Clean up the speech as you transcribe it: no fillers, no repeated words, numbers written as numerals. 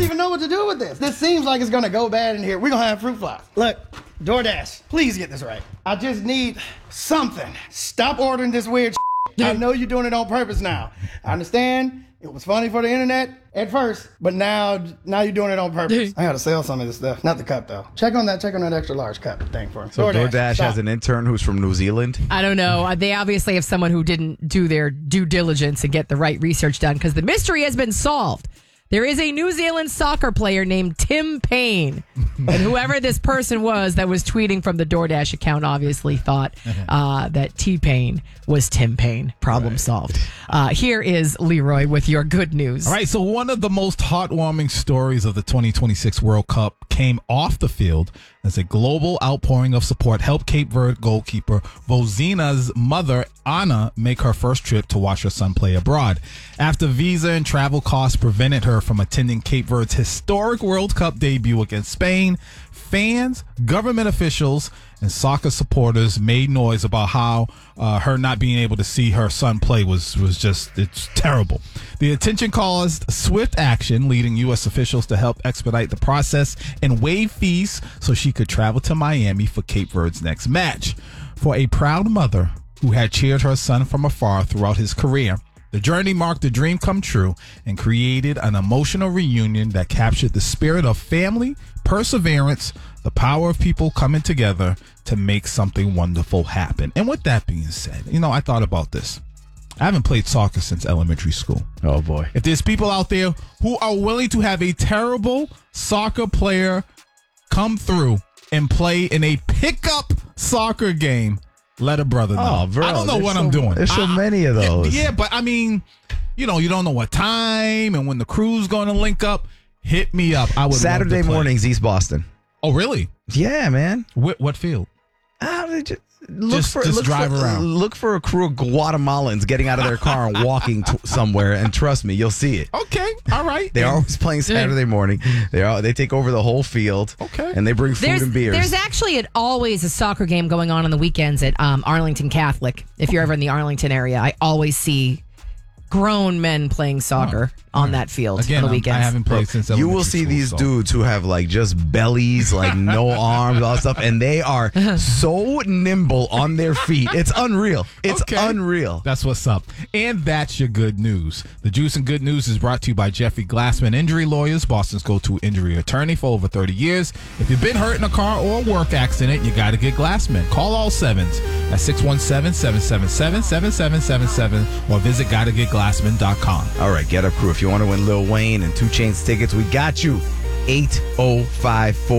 even know what to do with this. This seems like it's gonna go bad in here. We're gonna have fruit flies. Look, DoorDash, please get this right. I just need something. Stop ordering this weird shit. I know you're doing it on purpose now. I understand. It was funny for the internet at first, but now you're doing it on purpose. I gotta sell some of this stuff. Not the cup though. Check on that extra large cup thing for me. So DoorDash has an intern who's from New Zealand? I don't know. They obviously have someone who didn't do their due diligence and get the right research done because the mystery has been solved. There is a New Zealand soccer player named Tim Payne. And whoever this person was that was tweeting from the DoorDash account obviously thought that T-Pain was Tim Payne. Problem solved. Here is Leroy with your good news. All right, so one of the most heartwarming stories of the 2026 World Cup came off the field as a global outpouring of support helped Cape Verde goalkeeper Vozina's mother, Anna, make her first trip to watch her son play abroad. After visa and travel costs prevented her from attending Cape Verde's historic World Cup debut against Spain, fans, government officials, and soccer supporters made noise about how her not being able to see her son play was just, it's terrible. The attention caused swift action, leading U.S. officials to help expedite the process and waive fees so she could travel to Miami for Cape Verde's next match. For a proud mother who had cheered her son from afar throughout his career, the journey marked a dream come true and created an emotional reunion that captured the spirit of family, perseverance, the power of people coming together to make something wonderful happen. And with that being said, I thought about this. I haven't played soccer since elementary school. Oh, boy. If there's people out there who are willing to have a terrible soccer player come through and play in a pickup soccer game, let a brother know. Oh, bro, I don't know what I'm doing. There's so many of those. Yeah, but I mean, you don't know what time and when the crew's going to link up. Hit me up. I would Saturday love to play. mornings, East Boston. Oh, really? Yeah, man. What field? Just drive around. Look for a crew of Guatemalans getting out of their car and walking somewhere, and trust me, you'll see it. Okay, all right. They're always playing Saturday morning. They take over the whole field. Okay, and they bring food and beers. There's actually always a soccer game going on the weekends at Arlington Catholic. If you're ever in the Arlington area, I always see grown men playing soccer on that field Again, on the weekends. I haven't played since you will see these dudes who have just bellies, no arms, all that stuff, and they are so nimble on their feet. It's unreal. It's unreal. That's what's up. And that's your good news. The Juice and Good News is brought to you by Jeffrey Glassman Injury Lawyers, Boston's go-to injury attorney for over 30 years. If you've been hurt in a car or a work accident, you got to get Glassman. Call all sevens at 617-777-7777 or visit GottaGetGlassman.com. All right, get up, crew. If you want to win Lil Wayne and 2 Chainz tickets, we got you. 8054